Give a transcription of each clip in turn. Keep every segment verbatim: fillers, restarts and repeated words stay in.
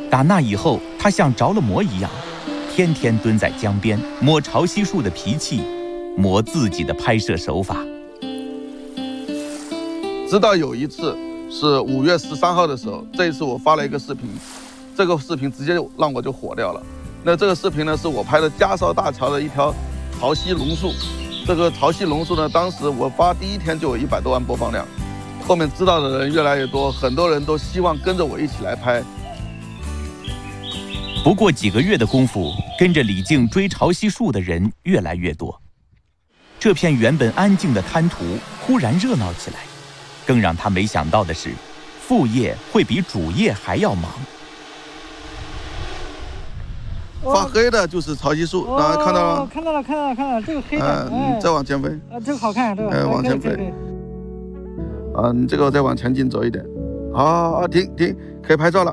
打那以后，他像着了魔一样，天天蹲在江边摸潮汐树的脾气，磨自己的拍摄手法。 直到有一次是五月十三号的时候，这一次我发了一个视频，这个视频直接让我就火掉了。那这个视频呢，是我拍的嘉绍大桥的一条潮汐榕树。这个潮汐榕树呢，当时我发第一天就有一百多万播放量，后面知道的人越来越多，很多人都希望跟着我一起来拍。 不过几个月的功夫，跟着李靖追潮汐树的人越来越多，这片原本安静的滩涂忽然热闹起来。更让他没想到的是，副业会比主业还要忙。 发黑的就是潮汐树，大家看到了吗？ 看到了，看到了，看到了，这个黑的， 嗯，你再往前飞。 啊，这个好看，这个。 哎，往前飞。啊，你这个再往前进走一点。好，好，停停，可以拍照了。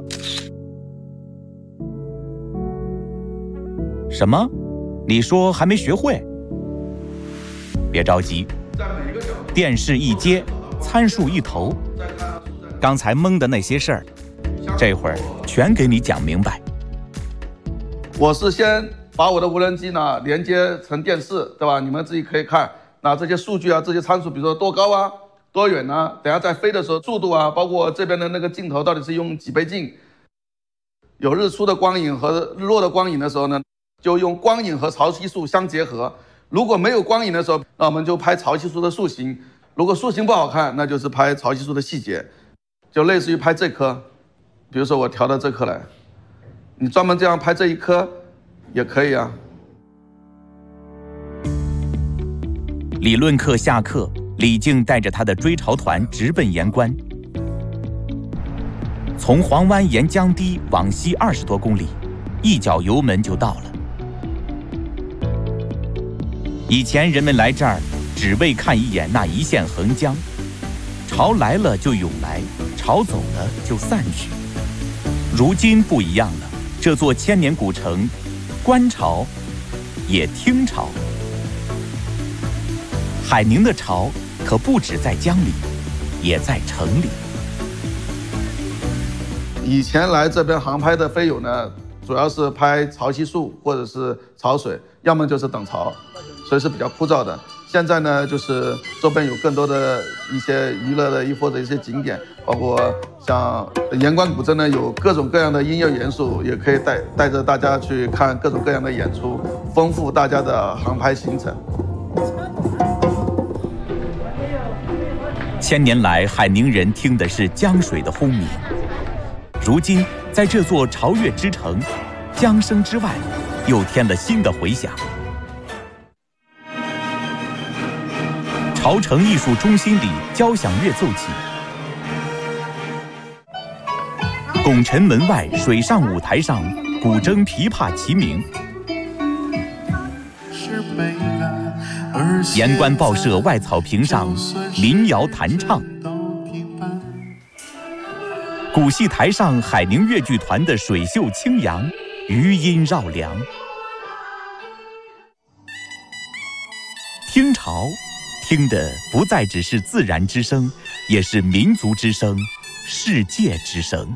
什么？你说还没学会？别着急，电视一接，参数一投，刚才懵的那些事儿，这会儿全给你讲明白。 我是先把我的无人机呢连接成电视，对吧？你们自己可以看，那这些数据啊，这些参数，比如说多高啊、多远呢？等下在飞的时候速度啊，包括这边的那个镜头到底是用几倍镜？有日出的光影和日落的光影的时候呢，就用光影和潮汐树相结合。如果没有光影的时候，那我们就拍潮汐树的树形。如果树形不好看，那就是拍潮汐树的细节，就类似于拍这棵，比如说我调到这棵来，你专门这样拍这一棵也可以啊。 理论课下课，李靖带着他的追潮团直奔盐关。从黄湾沿江堤往西二十多公里，一脚油门就到了。以前人们来这儿只为看一眼那一线横江，潮来了就涌来，潮走了就散去。如今不一样了，这座千年古城，观潮也听潮。海宁的潮可不止在江里，也在城里。 以前来这边航拍的飞友呢，主要是拍潮汐树或者是潮水，要么就是等潮，所以是比较枯燥的。现在呢，就是周边有更多的一些娱乐的或者一些景点，包括像盐关古镇呢，有各种各样的音乐元素，也可以带带着大家去看各种各样的演出，丰富大家的航拍行程。 千年来，海宁人听的是江水的轰鸣，如今在这座潮乐之城，江声之外，又添了新的回响。潮城艺术中心里，交响乐奏起，拱辰门外水上舞台上，古筝琵琶齐鸣。盐关报社外草坪上，民谣弹唱。古戏台上，海宁越剧团的水袖轻扬，余音绕梁。听潮，听的不再只是自然之声，也是民族之声，世界之声。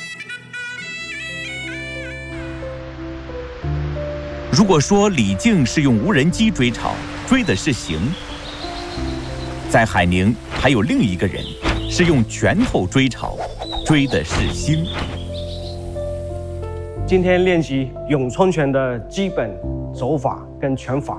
如果说李靖是用无人机追潮，追的是形，在海宁还有另一个人是用拳头追潮，追的是心。 今天练习咏春拳的基本手法跟拳法。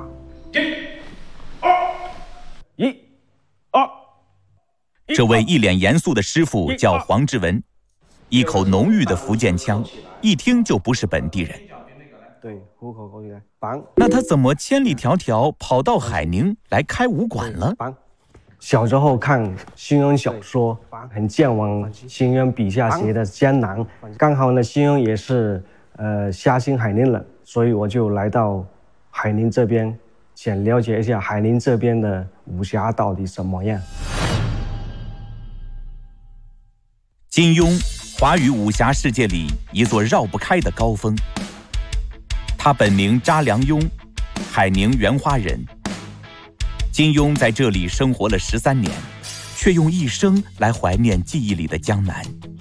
一、二。 这位一脸严肃的师傅叫黄志文，一口浓郁的福建腔，一听就不是本地人。 对，虎口口语来绑。 那他怎么千里迢迢跑到海宁来开武馆了？ 绑。小时候看金庸小说，很向往金庸笔下写的江南。刚好呢，金庸也是呃虾兴海宁人，所以我就来到海宁这边，想了解一下海宁这边的武侠到底什么样。 金庸，华语武侠世界里一座绕不开的高峰。他本名查良镛，海宁原花人。金庸在这里生活了十三年，却用一生来怀念记忆里的江南。